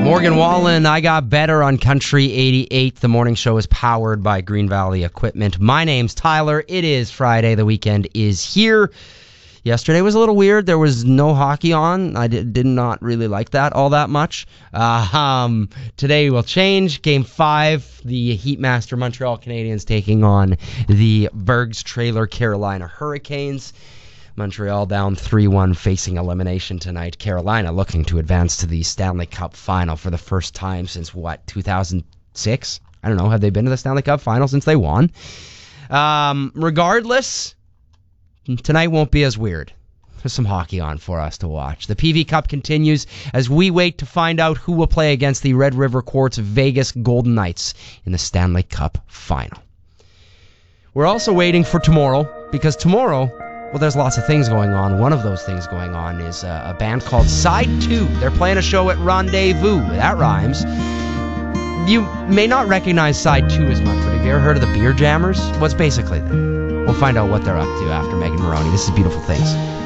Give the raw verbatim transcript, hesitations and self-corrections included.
Morgan Wallen, I Got Better on Country eighty-eight. The morning show is powered by Green Valley Equipment. My name's Tyler. It is Friday. The weekend is here. Yesterday was a little weird. There was no hockey on. I did, did not really like that all that much. Uh, um, today will change. Game five, the Heatmaster Montreal Canadiens taking on the Bergs Trailer Carolina Hurricanes. Montreal down three one, facing elimination tonight. Carolina looking to advance to the Stanley Cup final for the first time since, what, two thousand six? I don't know. Have they been to the Stanley Cup final since they won? Um, regardless, tonight won't be as weird. There's some hockey on for us to watch. The P V Cup continues as we wait to find out who will play against the Red River Quartz Vegas Golden Knights in the Stanley Cup final. We're also waiting for tomorrow, because tomorrow, well, there's lots of things going on. One of those things going on is a, a band called Side two. They're playing a show at Rendezvous. That rhymes. You may not recognize Side two as much, but have you ever heard of the Beer Jammers? What's basically them? We'll find out what they're up to after Megan Maroney. This is Beautiful Things.